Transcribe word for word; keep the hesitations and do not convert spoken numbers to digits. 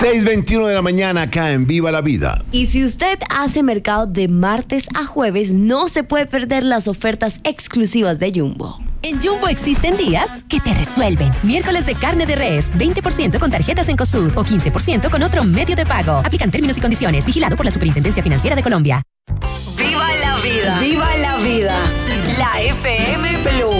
seis veintiuno de la mañana acá en Viva la Vida. Y si usted hace mercado de martes a jueves, no se puede perder las ofertas exclusivas de Jumbo. En Jumbo existen días que te resuelven. Miércoles de carne de res, veinte por ciento con tarjetas Encosud o quince por ciento con otro medio de pago. Aplican términos y condiciones. Vigilado por la Superintendencia Financiera de Colombia. ¡Viva la vida! ¡Viva la vida! La F M Blue.